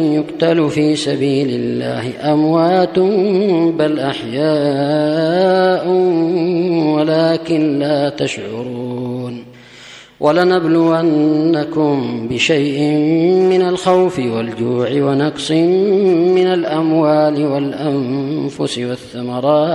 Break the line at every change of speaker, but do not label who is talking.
يقتل في سبيل الله أموات بل أحياء ولكن لا تشعرون ولنبلونكم بشيء من الخوف والجوع ونقص من الأموال والأنفس والثمرات